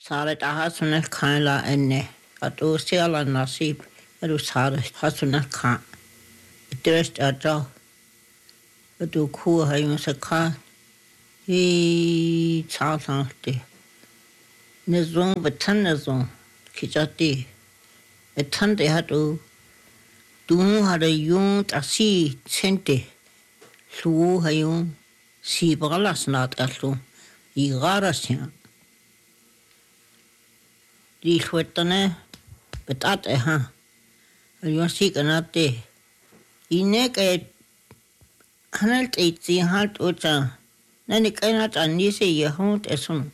صارت حسن الخان لا إني أتوسي على النصيب أدو صارت حسن الخان درست أجو أدو كوها يمسكان صارت نزون بتن نزون كجاتي بتن ده هدو دون هذا يوم تأسي سنتي لو هيوم سيبغلاس نات أسلو يغارسيان دي خوتنا بتات ها اليوم سيكناتي إنك هنالت إتسي هالت أوتا ناني كينات أنيسي يهونت أسون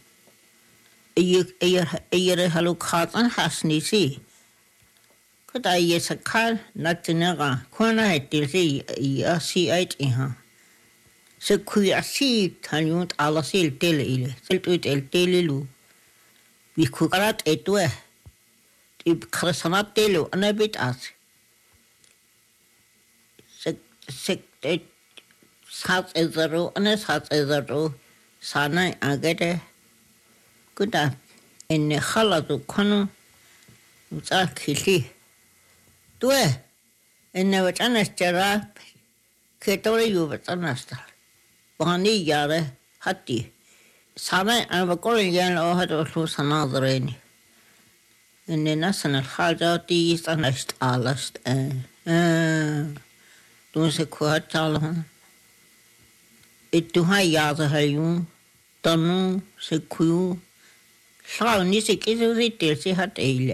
إير هلو خاطن حسنيسي كدا يسكال نتنغا كونا هتلسي ياسي أيت إها سكوي أسي تانيونت على سيل تيل إلي سلتويت التيللو بيكوكرات إتوه بكرسانات تيلو أنا بيت أسي سات إزارو أنا سات إزارو سانا أجده كدا إن خلاصو كانوا وتأكلي توه إن وجهنا استراب كتوري يوبتنا استر باني ياره حتى سامع أنا بقول يعني لو هذا شو سناظريني إن الناس الخارجاتي سنشت علشت دون سكوات تعلم إتوها يازهيون تنو سكويو شاو نيسي كيسو زي تلسي هات إيلا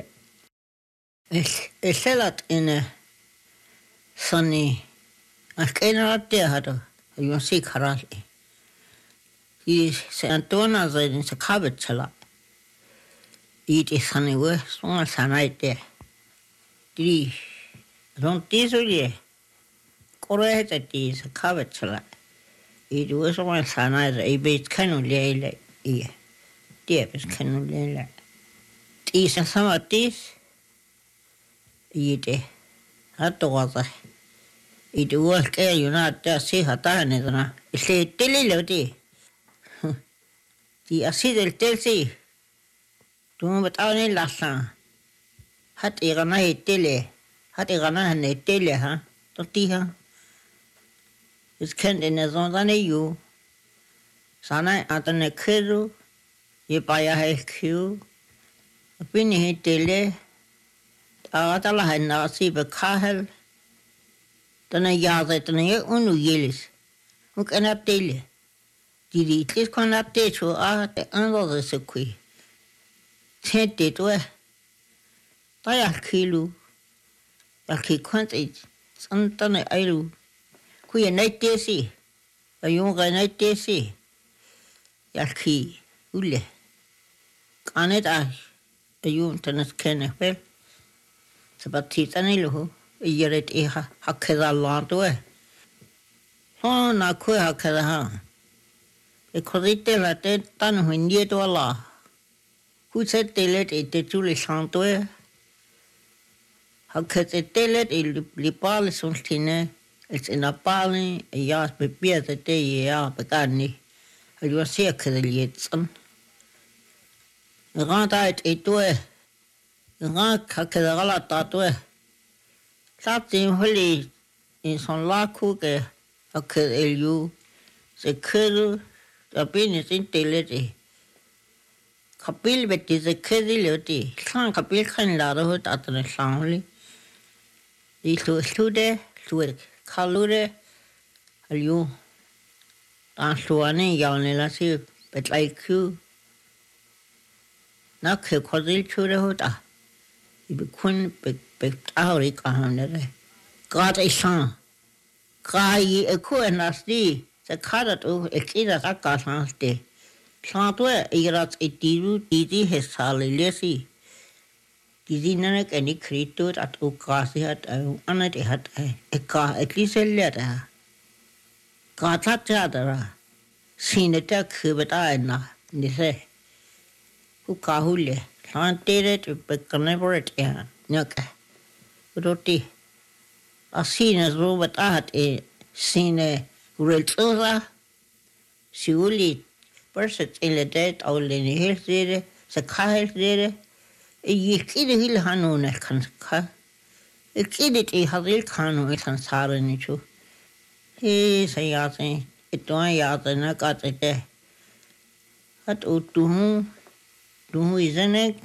السلات إن صني أكينا راتي هذا يوم سي خرالي سأنتونا زين سكابت سلا يدي صني وه سوما سنايتي دي رون تيسولي كوريه تي سكابت سلا يدي وه سوما سنايتي أي بيت كانوا ليلا إيه دي بس كانوا ليلا تيس سما تيس يدي هاتو واضح يدي وه كي يونات تاسي هتاني دنا إسلي تلي لو دي دي أسيد التلسي دوم بتعوني لاسان هات إغانا يتلي هات إغانا هن يتلي ها تطيها إذ كنت نزون داني يو سانا أتنى كيرو يبايا هاي كيو بيني يتلي أغاتلا هاي ناسي بكاهل تنا يازي تنا يأونو يلس وكأنا بتلي دي تلس كنا بتشو أنظر سكوي تهدي توه طيح كيلو يالكي كنت سنتنا أيلو كوي نايتيسي أيون غي نايتيسي يالكي وله كانت أيون تنس كنه بل سبتي تنيلو يريد إيها هكذا الله توه هون أكوي هكذا ها إكوريتي لاتي تنو هنيتو الله كوسة تلت إتجولي سانتوه هكذا تلت اللي سنتينه السنابالي ياس ببيت تي يا بكاني الوسيا كذا يتصن غاطات إتوه غاك هكذا غلط تاتوه ساتين هلي إنسان لاكوك هكذا اليو سكرو تبيني سنتلتي قبيل بتي زكري لوتي سان قبيل كان لاره تاتن سانلي يسلو سلوده سلوك خالوده اليوم تانسواني يالني لاسي بتلايكو ناكي قديل شوده هوتا يبكون بتاوري كهانده قاد إسان قاي أكو الناس سكارت أو إكيدا سكاسانستي سانتوه إيرات إتيرو تيزي هسالي لسي تيزي نانك أني كريتوت أتو كاسي هات أو أنا تي هات إكا إتليسي لتا كاتات جادرا سينتا كبتا إنا نسي كاهولي سانتيرت بكنبرت إيان نوكا روتي أسينة زروبت آهت سينة ورلتوزا سيولي برست إلى دات أو لنهير سيرة se kahel dere ikide hil hanone kan ka ikide ti hadil kanu itan sarani chu he sayate itoan yate na katete hat utuhu tuhu izene